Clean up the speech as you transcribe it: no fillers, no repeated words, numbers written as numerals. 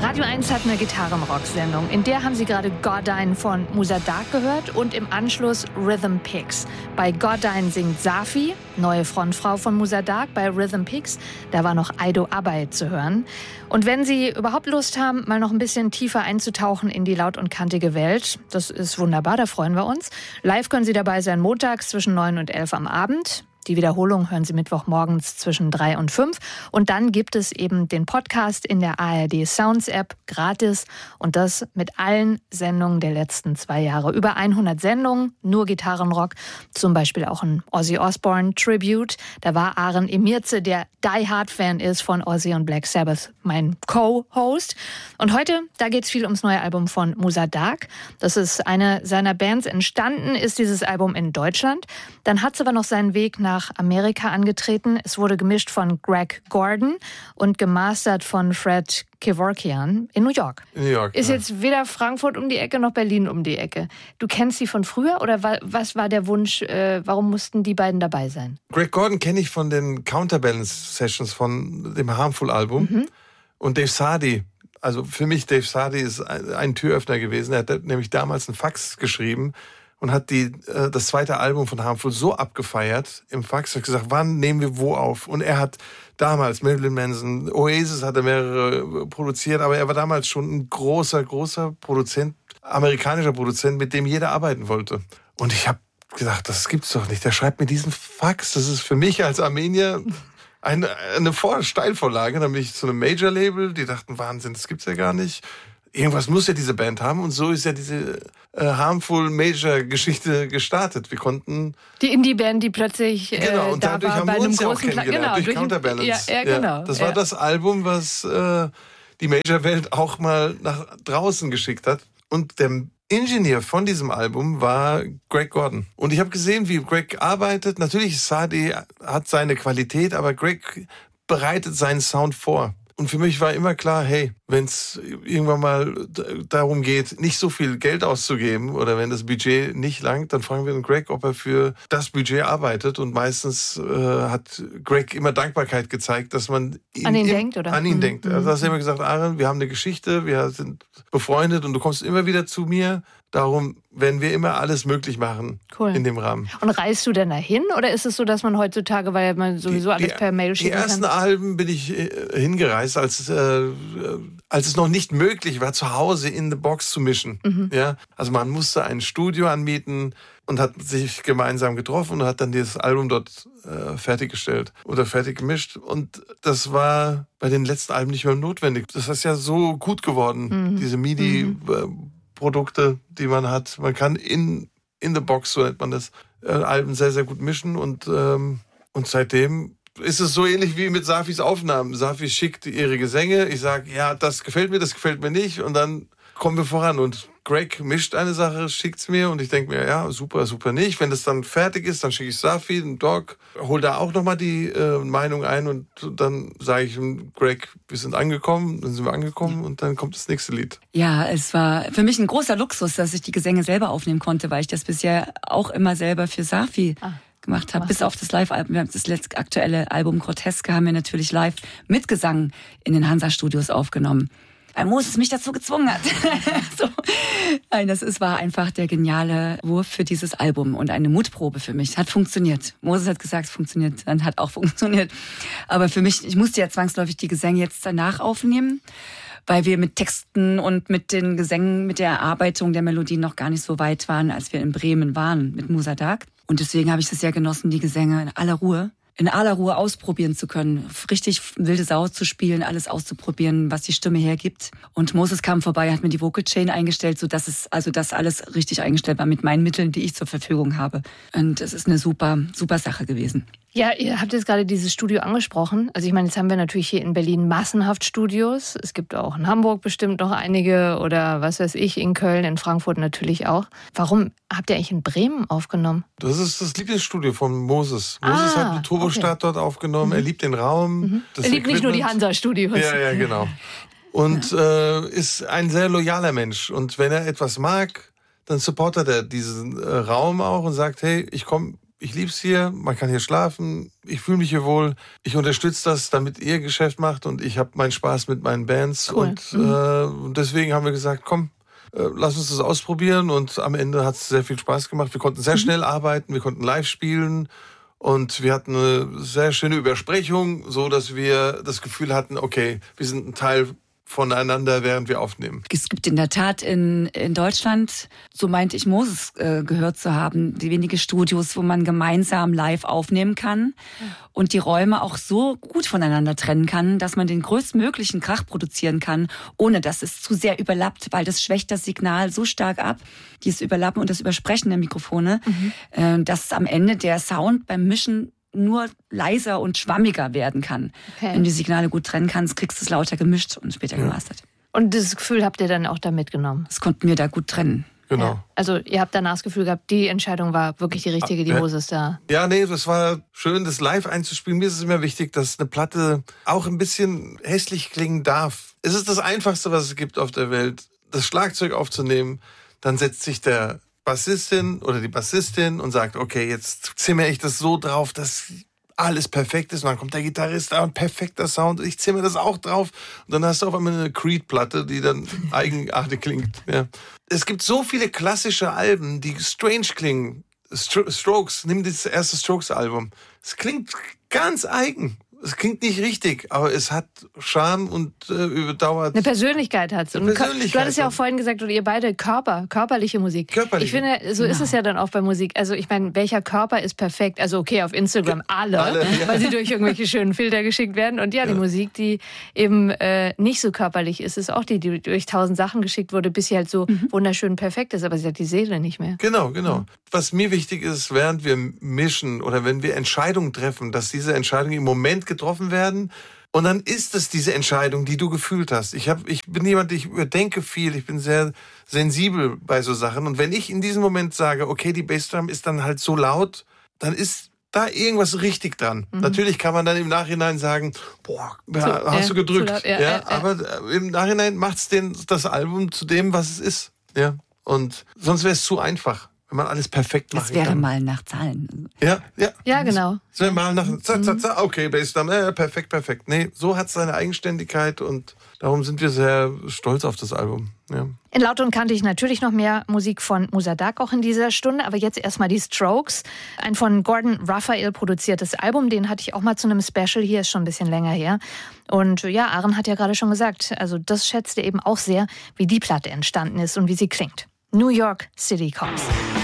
Radio 1 hat eine Gitarrenrock-Sendung. In der haben Sie gerade Godine von Musa Dagh gehört und im Anschluss Rhythm Picks. Bei Godine singt Safi, neue Frontfrau von Musa Dagh. Bei Rhythm Picks, da war noch Aido Abay zu hören. Und wenn Sie überhaupt Lust haben, mal noch ein bisschen tiefer einzutauchen in die laut und kantige Welt, das ist wunderbar, da freuen wir uns. Live können Sie dabei sein montags zwischen 9 und 11 am Abend. Die Wiederholung hören Sie Mittwochmorgens zwischen 3 und 5. Und dann gibt es eben den Podcast in der ARD Sounds App gratis. Und das mit allen Sendungen der letzten 2 Jahre. Über 100 Sendungen, nur Gitarrenrock. Zum Beispiel auch ein Ozzy Osbourne Tribute. Da war Aren Emirze, der Die-Hard-Fan ist von Ozzy und Black Sabbath, mein Co-Host. Und heute, da geht es viel ums neue Album von Musa Dagh. Das ist eine seiner Bands. Entstanden ist dieses Album in Deutschland. Dann hat es aber noch seinen Weg nach Amerika angetreten. Es wurde gemischt von Greg Gordon und gemastert von Fred Kevorkian in New York. New York, ist jetzt weder Frankfurt um die Ecke noch Berlin um die Ecke. Du kennst sie von früher oder was war der Wunsch, warum mussten die beiden dabei sein? Greg Gordon kenne ich von den Counterbalance-Sessions von dem Harmful-Album. Mhm. Und Dave Sardy, also für mich Dave Sardy ist ein Türöffner gewesen. Er hat nämlich damals einen Fax geschrieben und hat das zweite Album von Harmful so abgefeiert im Fax, hat gesagt, wann nehmen wir wo auf? Und er hat damals Marilyn Manson, Oasis hat er mehrere produziert, aber er war damals schon ein großer Produzent, amerikanischer Produzent, mit dem jeder arbeiten wollte. Und ich habe gedacht, das gibt's doch nicht. Der schreibt mir diesen Fax. Das ist für mich als Armenier eine Steilvorlage. Dann bin ich zu einem Major-Label, die dachten, Wahnsinn, das gibt's ja gar nicht. Irgendwas muss ja diese Band haben und so ist ja diese Harmful Major-Geschichte gestartet. Wir konnten... Die Indie-Band, die plötzlich genau, und da dadurch war haben bei wir einem uns ja auch großen kennengelernt, durch Counterbalance. Ja, genau. Das war das Album, was die Major-Welt auch mal nach draußen geschickt hat. Und der Ingenieur von diesem Album war Greg Gordon. Und ich habe gesehen, wie Greg arbeitet. Natürlich, Sardy hat seine Qualität, aber Greg bereitet seinen Sound vor. Und für mich war immer klar, hey, wenn es irgendwann mal darum geht, nicht so viel Geld auszugeben oder wenn das Budget nicht langt, dann fragen wir den Greg, ob er für das Budget arbeitet. Und meistens hat Greg immer Dankbarkeit gezeigt, dass man an ihn denkt, oder? An ihn denkt. Also hast du immer gesagt, Aren, wir haben eine Geschichte, wir sind befreundet und du kommst immer wieder zu mir. Darum werden wir immer alles möglich machen in dem Rahmen. Und reist du denn dahin oder ist es so, dass man heutzutage, weil man sowieso alles per Mail schicken kann? Die ersten Alben bin ich hingereist, als es noch nicht möglich war, zu Hause in the Box zu mischen. Mhm. Ja? Also man musste ein Studio anmieten und hat sich gemeinsam getroffen und hat dann dieses Album dort fertiggestellt oder fertig gemischt. Und das war bei den letzten Alben nicht mehr notwendig. Das ist ja so gut geworden, diese MIDI Produkte, die man hat. Man kann in the Box, so nennt man das, Alben sehr, sehr gut mischen und seitdem ist es so ähnlich wie mit Safis Aufnahmen. Safi schickt ihre Gesänge, ich sage, ja, das gefällt mir nicht und dann kommen wir voran und Greg mischt eine Sache, schickt's mir und ich denke mir, ja, super nicht. Wenn das dann fertig ist, dann schicke ich Safi, den Doc, hol da auch nochmal die Meinung ein und dann sage ich ihm, Greg, wir sind angekommen, dann sind wir angekommen und dann kommt das nächste Lied. Ja, es war für mich ein großer Luxus, dass ich die Gesänge selber aufnehmen konnte, weil ich das bisher auch immer selber für Safi gemacht habe, bis auf das Live-Album. Wir haben das letzte aktuelle Album Groteske haben wir natürlich live mit Gesang in den Hansa-Studios aufgenommen. Weil Moses mich dazu gezwungen hat. So. Nein, war einfach der geniale Wurf für dieses Album und eine Mutprobe für mich. Hat funktioniert. Moses hat gesagt, es funktioniert. Dann hat auch funktioniert. Aber für mich, ich musste ja zwangsläufig die Gesänge jetzt danach aufnehmen, weil wir mit Texten und mit den Gesängen, mit der Erarbeitung der Melodien noch gar nicht so weit waren, als wir in Bremen waren mit Musa Dagh. Und deswegen habe ich es sehr genossen, die Gesänge in aller Ruhe ausprobieren zu können, richtig wilde Sau zu spielen, alles auszuprobieren, was die Stimme hergibt. Und Moses kam vorbei, hat mir die Vocal Chain eingestellt, sodass das alles richtig eingestellt war mit meinen Mitteln, die ich zur Verfügung habe. Und es ist eine super Sache gewesen. Ja, ihr habt jetzt gerade dieses Studio angesprochen. Also ich meine, jetzt haben wir natürlich hier in Berlin massenhaft Studios. Es gibt auch in Hamburg bestimmt noch einige oder was weiß ich, in Köln, in Frankfurt natürlich auch. Warum habt ihr eigentlich in Bremen aufgenommen? Das ist das Lieblingsstudio von Moses. Moses hat eine Turbostart dort aufgenommen. Er liebt den Raum. Er liebt nicht nur die Hansa-Studios. Ja, genau. Und ist ein sehr loyaler Mensch. Und wenn er etwas mag, dann supportet er diesen Raum auch und sagt, hey, ich ich liebe es hier, man kann hier schlafen, ich fühle mich hier wohl, ich unterstütze das, damit ihr Geschäft macht und ich habe meinen Spaß mit meinen Bands. Cool. Und deswegen haben wir gesagt, komm, lass uns das ausprobieren und am Ende hat es sehr viel Spaß gemacht. Wir konnten sehr schnell arbeiten, wir konnten live spielen und wir hatten eine sehr schöne Übersprechung, so dass wir das Gefühl hatten, okay, wir sind ein Teil voneinander, während wir aufnehmen. Es gibt in der Tat in Deutschland, so meinte ich Moses gehört zu haben, die wenige Studios, wo man gemeinsam live aufnehmen kann und die Räume auch so gut voneinander trennen kann, dass man den größtmöglichen Krach produzieren kann, ohne dass es zu sehr überlappt, weil das schwächt das Signal so stark ab, dieses Überlappen und das Übersprechen der Mikrofone, dass am Ende der Sound beim Mischen nur leiser und schwammiger werden kann. Okay. Wenn du die Signale gut trennen kannst, kriegst du es lauter gemischt und später gemastert. Und das Gefühl habt ihr dann auch da mitgenommen? Das konnten wir da gut trennen. Genau. Ja. Also ihr habt danach das Gefühl gehabt, die Entscheidung war wirklich die richtige, die Moses da... Ja, nee, das war schön, das live einzuspielen. Mir ist es immer wichtig, dass eine Platte auch ein bisschen hässlich klingen darf. Es ist das Einfachste, was es gibt auf der Welt, das Schlagzeug aufzunehmen. Dann setzt sich der Bassistin oder die Bassistin und sagt, okay, jetzt zimmere ich das so drauf, dass alles perfekt ist. Und dann kommt der Gitarrist da und perfekter Sound. Ich zimmere das auch drauf. Und dann hast du auf einmal eine Creed-Platte, die dann eigenartig klingt. Ja. Es gibt so viele klassische Alben, die strange klingen. Strokes, nimm das erste Strokes-Album. Es klingt ganz eigen. Es klingt nicht richtig, aber es hat Charme und überdauert. Eine Persönlichkeit hat es. Du hattest ja auch vorhin gesagt, oder ihr beide körperliche Musik. Ich finde, so ist es ja dann auch bei Musik. Also ich meine, welcher Körper ist perfekt? Also okay, auf Instagram alle ja. Weil sie durch irgendwelche schönen Filter geschickt werden. Und die Musik, die eben nicht so körperlich ist, ist auch die durch 1000 Sachen geschickt wurde, bis sie halt so wunderschön perfekt ist. Aber sie hat die Seele nicht mehr. Genau. Was mir wichtig ist, während wir mischen oder wenn wir Entscheidungen treffen, dass diese Entscheidungen im Moment getroffen werden. Und dann ist es diese Entscheidung, die du gefühlt hast. Ich bin jemand, ich überdenke viel, ich bin sehr sensibel bei so Sachen. Und wenn ich in diesem Moment sage, okay, die Bassdrum ist dann halt so laut, dann ist da irgendwas richtig dran. Natürlich kann man dann im Nachhinein sagen, boah, hast du gedrückt. Aber im Nachhinein macht's das Album zu dem, was es ist. Ja. Und sonst wäre es zu einfach. Wenn man alles perfekt machen kann. Das wäre mal nach Zahlen. Ja, genau. Das wäre mal nach okay, Bassdrum, perfekt. Nee, so hat es seine Eigenständigkeit und darum sind wir sehr stolz auf das Album. Ja. In Laut und kannte ich natürlich noch mehr Musik von Muzardak auch in dieser Stunde, aber jetzt erstmal die Strokes. Ein von Gordon Raphael produziertes Album, den hatte ich auch mal zu einem Special, hier ist schon ein bisschen länger her. Und ja, Aaron hat ja gerade schon gesagt, also das schätzt er eben auch sehr, wie die Platte entstanden ist und wie sie klingt. New York City Cops.